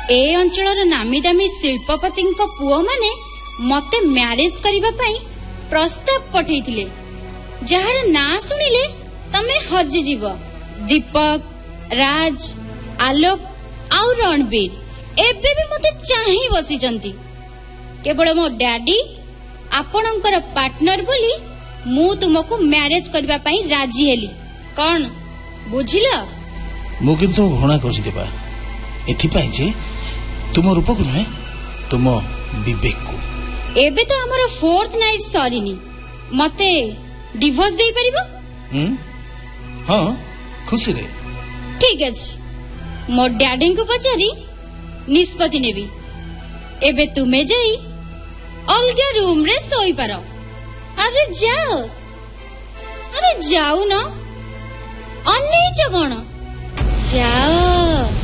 ए अंचलर नामी दामी शिल्पपति पुओ माने मते मैरिज करबा पई प्रस्ताव पठेइथिले जार ना सुनिले तमे हजि जीव। दीपक, राज, आलोक आउ रणबीर एबे भी मते चाहि बसिचंती। केवल मो डैडी आपणकर पार्टनर बोली मु तुमको मैरिज करबा पई राजी हेली। कौन बुझिला? मु किंतु घृणा करछि देबा एथि पई जे तुम रूप को नहे तुम विवेक को। एबे तो हमर फोर्थ नाइट सरीनी मते डिवोर्स देई परिबो? हां खुशी रे। ठीक अछि मो डैडी को पचारी निष्पत्ति नेबी। एबे तुमे जाई अलगा रूम रे सोई पारो। अरे जाओ, अरे जाऊ न अनेच गण जाओ।